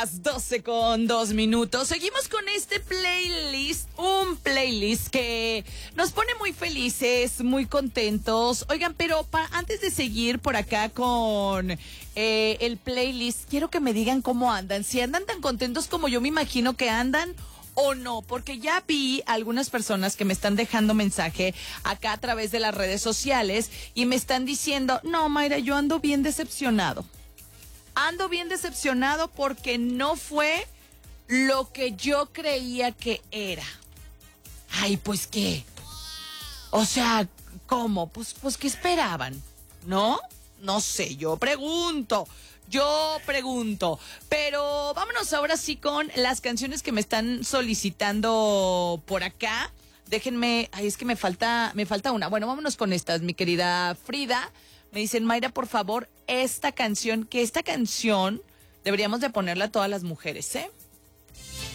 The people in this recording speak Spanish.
Las 12:02. Seguimos con este playlist, un playlist que nos pone muy felices, muy contentos. Oigan, pero antes de seguir por acá con el playlist, quiero que me digan cómo andan. Si andan tan contentos como yo me imagino que andan o no, porque ya vi algunas personas que me están dejando mensaje acá a través de las redes sociales y me están diciendo, no, Mayra, yo ando bien decepcionado. Ando bien decepcionado porque no fue lo que yo creía que era. Ay, pues qué. O sea, ¿cómo? Pues ¿qué esperaban? ¿No? No sé, yo pregunto. Pero vámonos ahora sí con las canciones que me están solicitando por acá. Déjenme, ay, es que me falta una. Bueno, vámonos con estas, mi querida Frida. Me dicen, Mayra, por favor, esta canción deberíamos de ponerla a todas las mujeres, ¿eh?